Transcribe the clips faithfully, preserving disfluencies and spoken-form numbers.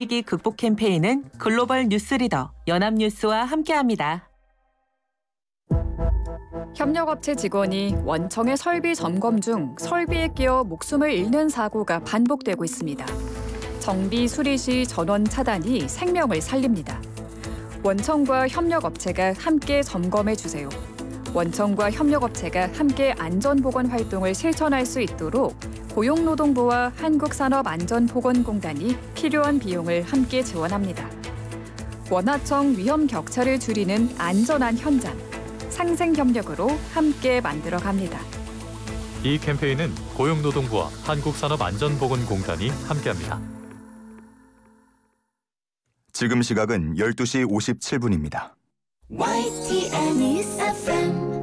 위기 극복 캠페인은 글로벌 뉴스리더 연합뉴스와 함께합니다. 협력업체 직원이 원청의 설비 점검 중 설비에 끼어 목숨을 잃는 사고가 반복되고 있습니다. 정비 수리 시 전원 차단이 생명을 살립니다. 원청과 협력업체가 함께 점검해 주세요. 원청과 협력업체가 함께 안전보건 활동을 실천할 수 있도록 고용노동부와 한국산업안전보건공단이 필요한 비용을 함께 지원합니다. 원하청 위험 격차를 줄이는 안전한 현장, 상생협력으로 함께 만들어갑니다. 이 캠페인은 고용노동부와 한국산업안전보건공단이 함께합니다. 지금 시각은 열두 시 오십칠 분입니다. 와이티엔 에프엠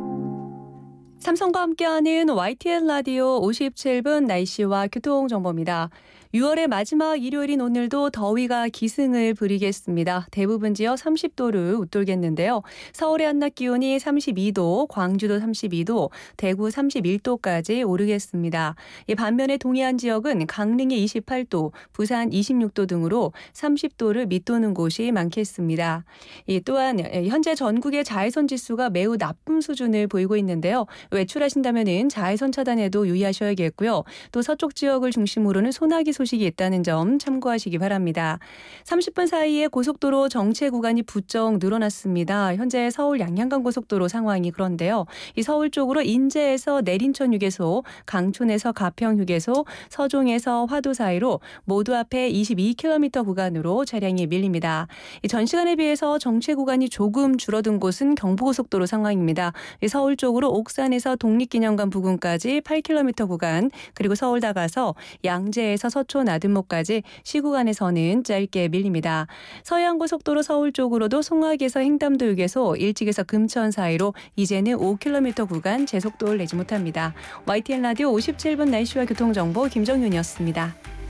삼성과 함께하는 와이티엔 라디오 오십칠 분 날씨와 교통정보입니다. 유월의 마지막 일요일인 오늘도 더위가 기승을 부리겠습니다. 대부분 지역 삼십 도를 웃돌겠는데요. 서울의 한낮 기온이 삼십이 도, 광주도 삼십이 도, 대구 삼십일 도까지 오르겠습니다. 이 반면에 동해안 지역은 강릉이 이십팔 도, 부산 이십육 도 등으로 삼십 도를 밑도는 곳이 많겠습니다. 이 또한 현재 전국의 자외선 지수가 매우 나쁨 수준을 보이고 있는데요. 외출하신다면 자외선 차단에도 유의하셔야겠고요. 또 서쪽 지역을 중심으로는 소나기 소식이 있다는 점 참고하시기 바랍니다. 삼십 분 사이에 고속도로 정체 구간이 부쩍 늘어났습니다. 현재 서울 양양간 고속도로 상황이 그런데요. 이 서울 쪽으로 인제에서 내린천 휴게소, 강촌에서 가평 휴게소, 서종에서 화도 사이로 모두 앞에 이십이 킬로미터 구간으로 차량이 밀립니다. 전 시간에 비해서 정체 구간이 조금 줄어든 곳은 경부고속도로 상황입니다. 서울 쪽으로 옥산에서 독립기념관 부근까지 팔 킬로미터 구간, 그리고 서울 다가서 양재에서 서초 나들목까지 시구간에서는 짧게 밀립니다. 서해안고속도로 서울 쪽으로도 송악에서 횡담도 휴게소, 일찍에서 금천 사이로 이제는 오 킬로미터 구간 제속도를 내지 못합니다. 와이티엔 라디오 오십칠 분 날씨와 교통정보 김정윤이었습니다.